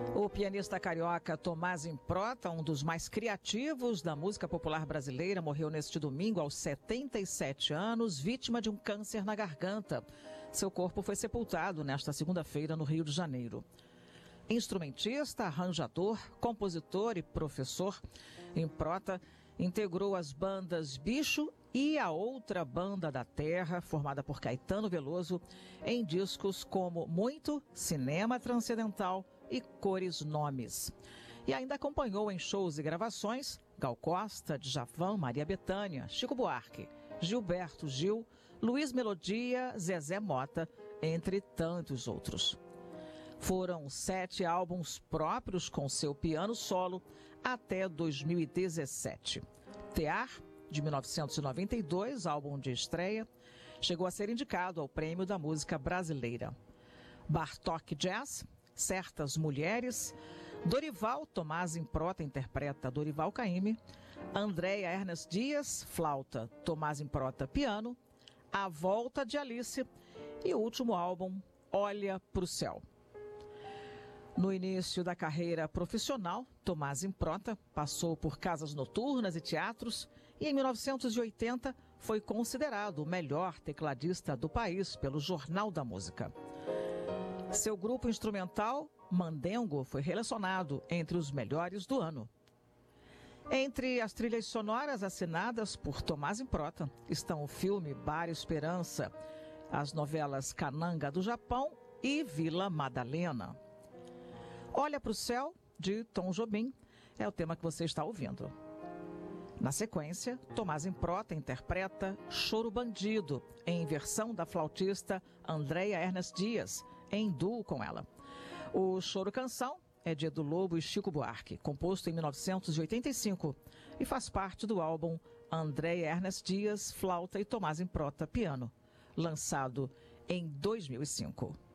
O pianista carioca Thomaz Improta, um dos mais criativos da música popular brasileira, morreu neste domingo aos 77 anos, vítima de um câncer na garganta. Seu corpo foi sepultado nesta segunda-feira no Rio de Janeiro. Instrumentista, arranjador, compositor e professor, Improta integrou as bandas Bicho e a Outra Banda da Terra, formada por Caetano Veloso, em discos como Muito, Cinema Transcendental e Cores Nomes. E ainda acompanhou em shows e gravações Gal Costa, Djavan, Maria Bethânia, Chico Buarque, Gilberto Gil, Luiz Melodia, Zezé Mota, entre tantos outros. Foram 7 álbuns próprios com seu piano solo até 2017. Tear, de 1992, álbum de estreia, chegou a ser indicado ao Prêmio da Música Brasileira. Bartók Jazz, Certas Mulheres, Dorival Thomaz Improta interpreta Dorival Caymmi, Andréa Ernest Dias, flauta, Thomaz Improta piano, A Volta de Alice e o último álbum, Olha pro Céu. No início da carreira profissional, Thomaz Improta passou por casas noturnas e teatros e em 1980 foi considerado o melhor tecladista do país pelo Jornal da Música. Seu grupo instrumental, Mandengo, foi relacionado entre os melhores do ano. Entre as trilhas sonoras assinadas por Thomaz Improta estão o filme Bar Esperança, as novelas Cananga do Japão e Vila Madalena. Olha pro Céu, de Tom Jobim, é o tema que você está ouvindo. Na sequência, Thomaz Improta interpreta Choro Bandido, em versão da flautista Andréa Ernest Dias, em duo com ela. O Choro Canção é de Edu Lobo e Chico Buarque, composto em 1985, e faz parte do álbum Andréa Ernest Dias, flauta e Thomaz Improta, piano, lançado em 2005.